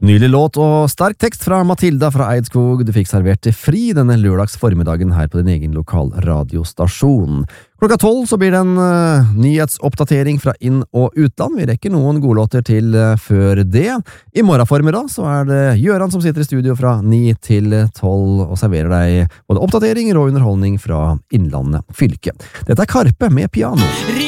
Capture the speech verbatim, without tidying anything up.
Nylig låt og sterk tekst fra Matilda fra Eidskog. Du fikk servert til fri denne lørdags formiddagen her på din egen lokal radiostasjon. Klokka tolv så blir det en uh, nyhetsoppdatering fra inn- og utland. Vi rekker noen godlåter til uh, før det. I morgen formiddag så er det Gjøran som sitter i studio fra ni til tolv og serverer deg både oppdateringer og underholdning fra Innlandet fylke. Dette er Karpe med piano.